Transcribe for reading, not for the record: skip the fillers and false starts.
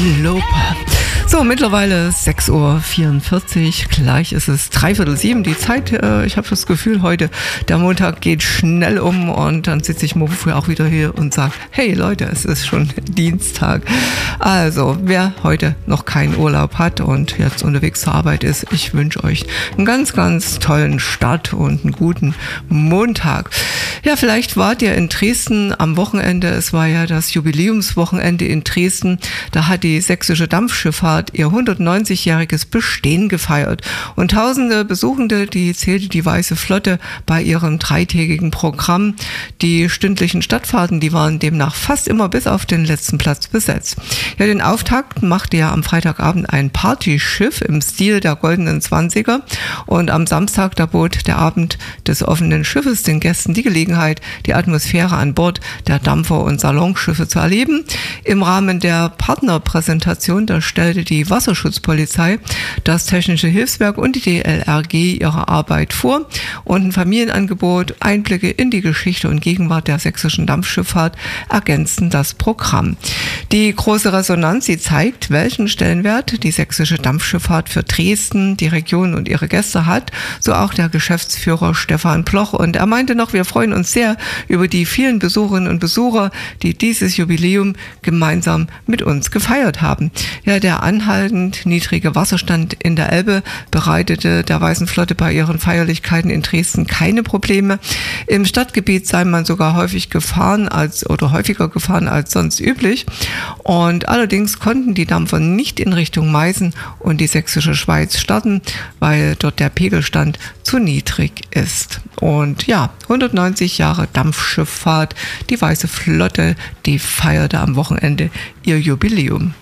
Europa. So, mittlerweile 6:44 Uhr, gleich ist es 6:45. Die Zeit, ich habe das Gefühl, heute, der Montag geht schnell um und dann sitze ich morgen früh auch wieder hier und sage, hey Leute, es ist schon Dienstag. Also, wer heute noch keinen Urlaub hat und jetzt unterwegs zur Arbeit ist, ich wünsche euch einen ganz, ganz tollen Start und einen guten Montag. Ja, vielleicht wart ihr in Dresden am Wochenende, es war ja das Jubiläumswochenende in Dresden, da hat die sächsische Dampfschifffahrt ihr 190-jähriges Bestehen gefeiert. Und tausende Besuchende, die zählte die Weiße Flotte bei ihrem dreitägigen Programm. Die stündlichen Stadtfahrten, die waren demnach fast immer bis auf den letzten Platz besetzt. Ja, den Auftakt machte ja am Freitagabend ein Partyschiff im Stil der goldenen 20er. Und am Samstag, da bot der Abend des offenen Schiffes den Gästen die Gelegenheit, die Atmosphäre an Bord der Dampfer- und Salonschiffe zu erleben. Im Rahmen der Partnerpräsentation, da stellte die Wasserschutzpolizei, das Technische Hilfswerk und die DLRG ihre Arbeit vor und ein Familienangebot, Einblicke in die Geschichte und Gegenwart der sächsischen Dampfschifffahrt ergänzten das Programm. Die große Resonanz, sie zeigt, welchen Stellenwert die sächsische Dampfschifffahrt für Dresden, die Region und ihre Gäste hat, so auch der Geschäftsführer Stefan Bloch. Und er meinte noch, wir freuen uns sehr über die vielen Besucherinnen und Besucher, die dieses Jubiläum gemeinsam mit uns gefeiert haben. Ja, der anhaltend niedrige Wasserstand in der Elbe bereitete der Weißen Flotte bei ihren Feierlichkeiten in Dresden keine Probleme. Im Stadtgebiet sei man sogar häufiger gefahren als sonst üblich. Und allerdings konnten die Dampfer nicht in Richtung Meißen und die sächsische Schweiz starten, weil dort der Pegelstand zu niedrig ist. Und ja, 190 Jahre Dampfschifffahrt, die Weiße Flotte, die feierte am Wochenende ihr Jubiläum.